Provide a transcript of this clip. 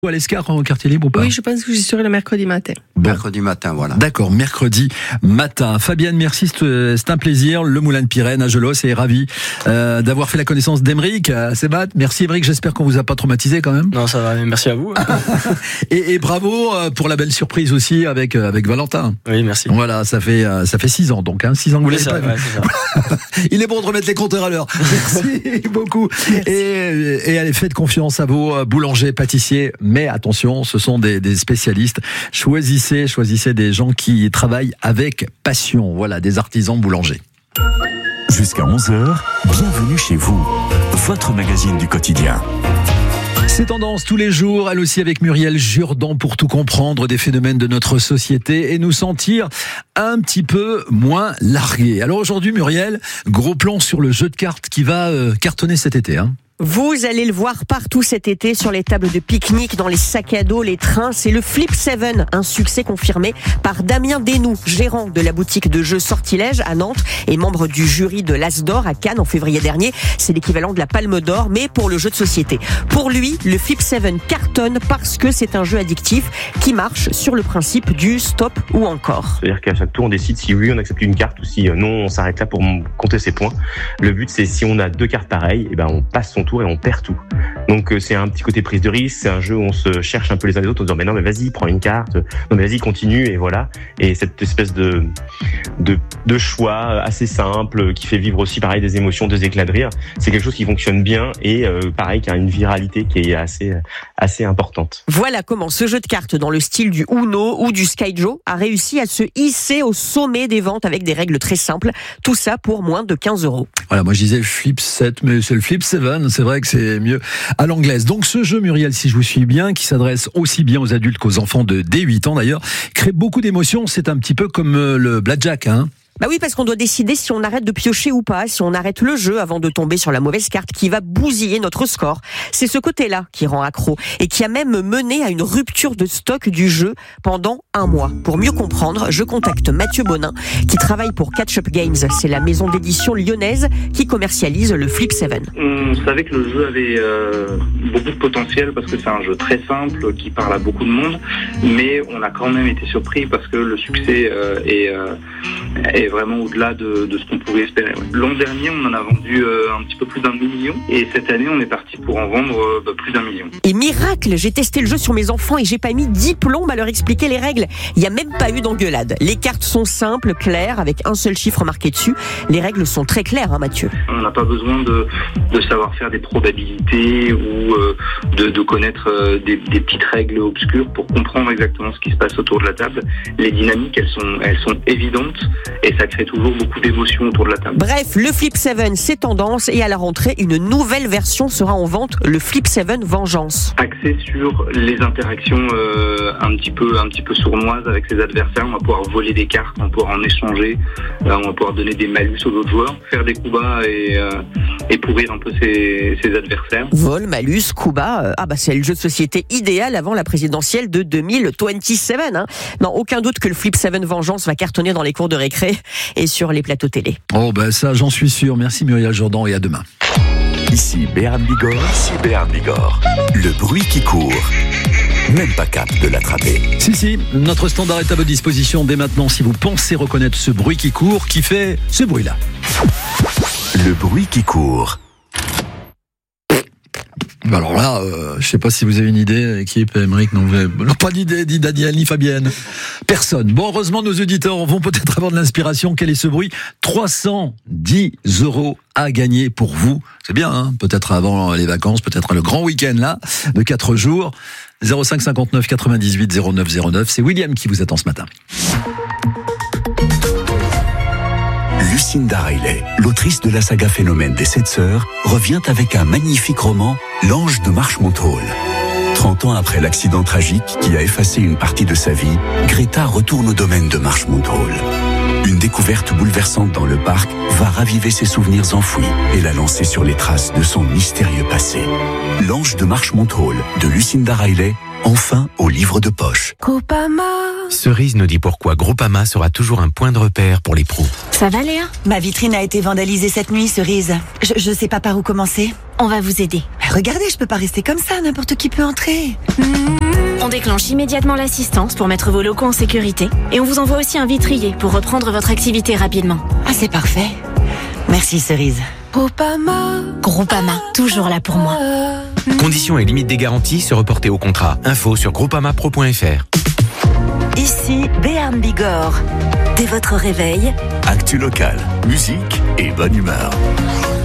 À l'Escar en quartier libre ou pas? Oui, je pense que j'y serai le mercredi matin. Bon. Mercredi matin, voilà. D'accord, mercredi matin. Fabienne, merci, c'est un plaisir. Le Moulin de Pirène à Gelos est ravi d'avoir fait la connaissance d'Emeric. Sébat, merci Emeric, j'espère qu'on vous a pas traumatisé quand même. Non, ça va, merci à vous. et bravo pour la belle surprise aussi avec Valentin. Oui, merci. Voilà, ça fait 6 ans donc, 6 ans que vous l'avez pas vu. Ouais, c'est ça. Il est bon de remettre les compteurs à l'heure. Merci beaucoup. Merci. Et allez, faites confiance à vos boulangers, pâtissiers. Mais attention, ce sont des spécialistes. Choisissez des gens qui travaillent avec passion. Voilà, des artisans boulangers. Jusqu'à 11h, bienvenue chez vous. Votre magazine du quotidien. C'est Tendance tous les jours, elle aussi avec Muriel Jourdan pour tout comprendre des phénomènes de notre société et nous sentir un petit peu moins largués. Alors aujourd'hui Muriel, gros plan sur le jeu de cartes qui va cartonner cet été. Vous allez le voir partout cet été sur les tables de pique-nique, dans les sacs à dos, les trains. C'est le Flip 7, un succès confirmé par Damien Desnoux, gérant de la boutique de jeux Sortilège à Nantes et membre du jury de l'As d'Or à Cannes en février dernier. C'est l'équivalent de la Palme d'Or, mais pour le jeu de société. Pour lui, le Flip 7 cartonne parce que c'est un jeu addictif qui marche sur le principe du stop ou encore. C'est-à-dire qu'à chaque tour, on décide si oui, on accepte une carte ou si non, on s'arrête là pour compter ses points. Le but, c'est si on a 2 cartes pareilles, on passe son tour et on perd tout. Donc c'est un petit côté prise de risque, c'est un jeu où on se cherche un peu les uns les autres en disant mais non mais vas-y, prends une carte, non mais vas-y, continue et voilà. Et cette espèce de choix assez simple qui fait vivre aussi pareil des émotions, des éclats de rire, c'est quelque chose qui fonctionne bien et pareil qui a une viralité qui est assez importante. Voilà comment ce jeu de cartes dans le style du Uno ou du Skyjo a réussi à se hisser au sommet des ventes avec des règles très simples, tout ça pour moins de 15 €. Voilà, moi je disais Flip 7, mais c'est le Flip 7, c'est vrai que c'est mieux à l'anglaise. Donc ce jeu, Muriel, si je vous suis bien, qui s'adresse aussi bien aux adultes qu'aux enfants dès 8 ans d'ailleurs, crée beaucoup d'émotions, c'est un petit peu comme le blackjack, Bah oui, parce qu'on doit décider si on arrête de piocher ou pas, si on arrête le jeu avant de tomber sur la mauvaise carte qui va bousiller notre score. C'est ce côté-là qui rend accro et qui a même mené à une rupture de stock du jeu pendant 1 mois. Pour mieux comprendre, je contacte Mathieu Bonin qui travaille pour Catch Up Games. C'est la maison d'édition lyonnaise qui commercialise le Flip 7. On savait que le jeu avait beaucoup de potentiel parce que c'est un jeu très simple qui parle à beaucoup de monde, mais on a quand même été surpris parce que le succès est vraiment au-delà de ce qu'on pouvait espérer. L'an dernier, on en a vendu un petit peu plus d'1 million et cette année, on est parti pour en vendre plus d'1 million. Et miracle, j'ai testé le jeu sur mes enfants et j'ai pas mis 10 plombes à leur expliquer les règles. Il n'y a même pas eu d'engueulade. Les cartes sont simples, claires, avec un seul chiffre marqué dessus. Les règles sont très claires, Mathieu. On n'a pas besoin de savoir faire des probabilités ou de connaître des petites règles obscures pour comprendre exactement ce qui se passe autour de la table. Les dynamiques, elles sont évidentes et ça crée toujours beaucoup d'émotions autour de la table. Bref, le Flip 7, c'est tendance et à la rentrée, une nouvelle version sera en vente, le Flip 7 Vengeance. Axé sur les interactions un petit peu sournoises avec ses adversaires. On va pouvoir voler des cartes, on va pouvoir en échanger, on va pouvoir donner des malus aux autres joueurs, faire des coups bas et pourrir un peu ses adversaires. Vol, malus, coup bas, c'est le jeu de société idéal avant la présidentielle de 2027. Non, aucun doute que le Flip 7 Vengeance va cartonner dans les cours de récré et sur les plateaux télé. Oh ça j'en suis sûr. Merci Muriel Jourdan et à demain. Ici Béarn Bigorre. Le bruit qui court. Même pas cap de l'attraper. Si, notre standard est à votre disposition dès maintenant si vous pensez reconnaître ce bruit qui court, qui fait ce bruit-là. Le bruit qui court. Alors là, je sais pas si vous avez une idée, équipe, Emeric, non, pas d'idée, ni Daniel, ni Fabienne. Personne. Bon, heureusement, nos auditeurs vont peut-être avoir de l'inspiration. Quel est ce bruit? 310 € à gagner pour vous. C'est bien, peut-être avant les vacances, peut-être le grand week-end, là, de 4 jours. 05 59 98 09 09. C'est William qui vous attend ce matin. Lucinda Riley, l'autrice de la saga Phénomène des 7 sœurs, revient avec un magnifique roman, L'Ange de Marshmonthall. 30 ans après l'accident tragique qui a effacé une partie de sa vie, Greta retourne au domaine de Marshmonthall. Une découverte bouleversante dans le parc va raviver ses souvenirs enfouis et la lancer sur les traces de son mystérieux passé. L'Ange de Marshmonthall de Lucinda Riley, enfin au livre de poche. Groupama. Cerise nous dit pourquoi Groupama sera toujours un point de repère pour les pros. Ça va Léa ? Ma vitrine a été vandalisée cette nuit, Cerise. Je sais pas par où commencer. On va vous aider. Regardez, je peux pas rester comme ça, n'importe qui peut entrer. On déclenche immédiatement l'assistance pour mettre vos locaux en sécurité et on vous envoie aussi un vitrier pour reprendre votre activité rapidement. Ah, c'est parfait. Merci, Cerise. Groupama, toujours là pour moi. Conditions et limites des garanties se reporter au contrat. Info sur groupamapro.fr. Ici, Béarn Bigorre. Dès votre réveil, Actu local, musique et bonne humeur.